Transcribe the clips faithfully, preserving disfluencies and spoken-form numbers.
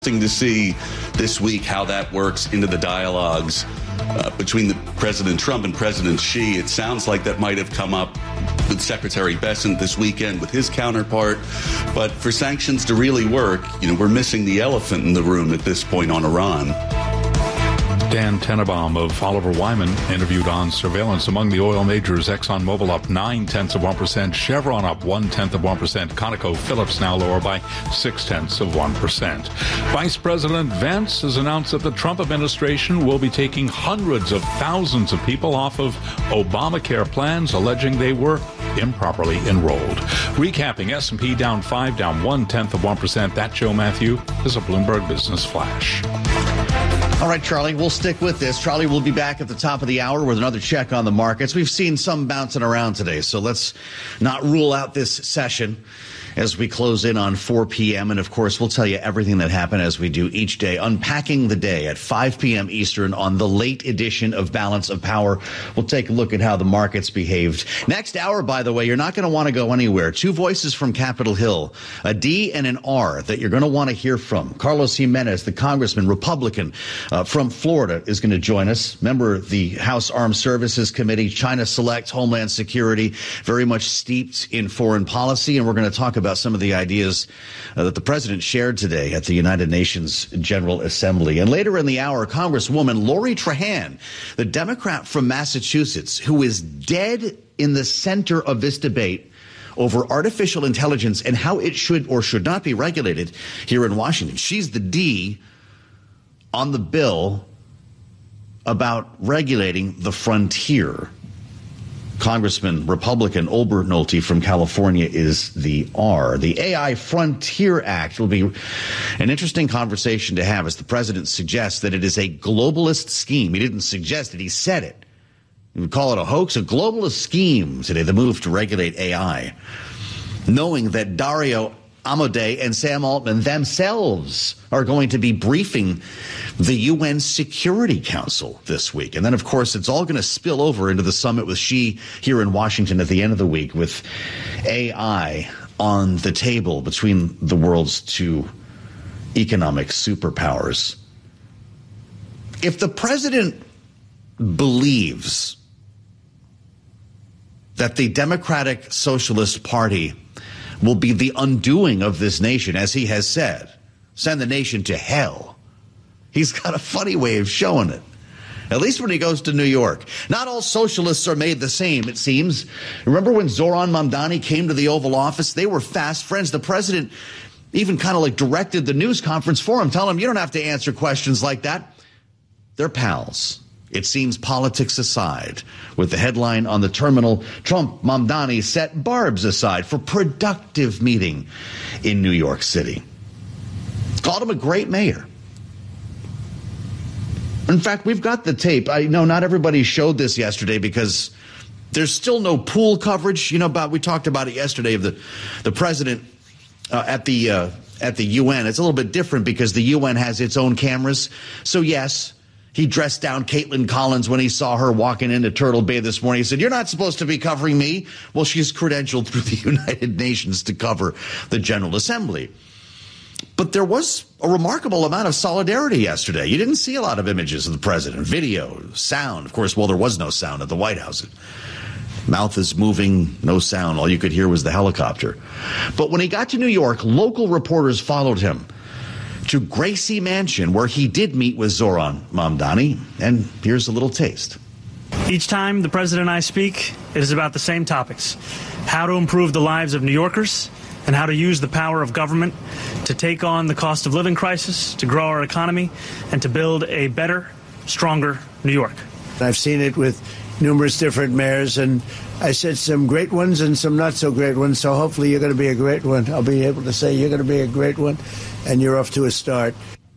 To see this week how that works into the dialogues uh, between the President Trump and President Xi. It sounds like that might have come up with Secretary Bessent this weekend with his counterpart. But for sanctions to really work, you know, we're missing the elephant in the room at this point on Iran. Dan Tenenbaum of Oliver Wyman interviewed on surveillance. Among the oil majors, ExxonMobil up nine tenths of one percent, Chevron up one tenth of one percent, ConocoPhillips now lower by six tenths of one percent. Vice President Vance has announced that the Trump administration will be taking hundreds of thousands of people off of Obamacare plans, alleging they were improperly enrolled. Recapping, S and P down five, down one tenth of one percent. That, Joe Matthew, is a Bloomberg Business Flash. All right, Charlie, we'll stick with this. Charlie will be back at the top of the hour with another check on the markets. We've seen some bouncing around today, so let's not rule out this session as we close in on four p.m. And, of course, we'll tell you everything that happened as we do each day, unpacking the day at five p.m. Eastern on the late edition of Balance of Power. We'll take a look at how the markets behaved. Next hour, by the way, you're not going to want to go anywhere. Two voices from Capitol Hill, a D and an R that you're going to want to hear from. Carlos Jimenez, the congressman, Republican uh, from Florida, is going to join us. Member of the House Armed Services Committee, China Select, Homeland Security, very much steeped in foreign policy. And we're going to talk about some of the ideas uh, that the president shared today at the United Nations General Assembly. And later in the hour, Congresswoman Lori Trahan, the Democrat from Massachusetts, who is dead in the center of this debate over artificial intelligence and how it should or should not be regulated here in Washington. She's the D on the bill about regulating the frontier. Congressman Republican Olbert Nolte from California is the R. The A I Frontier Act will be an interesting conversation to have as the president suggests that it is a globalist scheme. He didn't suggest it, he said it. You would call it a hoax, a globalist scheme today, the move to regulate A I. Knowing that Dario Amodei and Sam Altman themselves are going to be briefing the U N Security Council this week. And then, of course, it's all going to spill over into the summit with Xi here in Washington at the end of the week with A I on the table between the world's two economic superpowers. If the president believes that the Democratic Socialist Party will be the undoing of this nation, as he has said, send the nation to hell, he's got a funny way of showing it, at least when he goes to New York. Not all socialists are made the same, it seems. Remember when Zoran Mamdani came to the Oval Office? They were fast friends. The president even kind of like directed the news conference for him, telling him, you don't have to answer questions like that. They're pals. It seems, politics aside. With the headline on the terminal, Trump, Mamdani set barbs aside for productive meeting in New York City. Called him a great mayor. In fact, we've got the tape. I know not everybody showed this yesterday because there's still no pool coverage. You know, about we talked about it yesterday of the, the president uh, at the uh, at the U N. It's a little bit different because the U N has its own cameras. So, yes, he dressed down Caitlin Collins when he saw her walking into Turtle Bay this morning. He said, you're not supposed to be covering me. Well, she's credentialed through the United Nations to cover the General Assembly. But there was a remarkable amount of solidarity yesterday. You didn't see a lot of images of the president, video, sound. Of course, well, there was no sound at the White House. Mouth is moving, no sound. All you could hear was the helicopter. But when he got to New York, local reporters followed him to Gracie Mansion, where he did meet with Zoran Mamdani. And here's a little taste. Each time the president and I speak, it is about the same topics: how to improve the lives of New Yorkers and how to use the power of government to take on the cost of living crisis, to grow our economy, and to build a better, stronger New York. I've seen it with numerous different mayors, and I said some great ones and some not so great ones, so hopefully you're going to be a great one. I'll be able to say you're going to be a great one, and you're off to a start.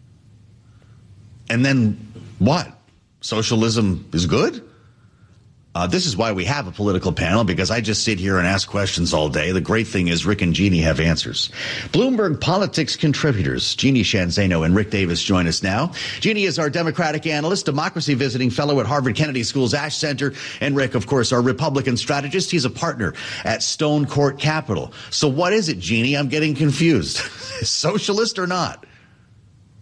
And then what? Socialism is good? Uh, this is why we have a political panel, because I just sit here and ask questions all day. The great thing is Rick and Jeannie have answers. Bloomberg Politics contributors Jeannie Shanzano and Rick Davis join us now. Jeannie is our Democratic analyst, democracy visiting fellow at Harvard Kennedy School's Ash Center. And Rick, of course, our Republican strategist. He's a partner at Stone Court Capital. So what is it, Jeannie? I'm getting confused. Socialist or not?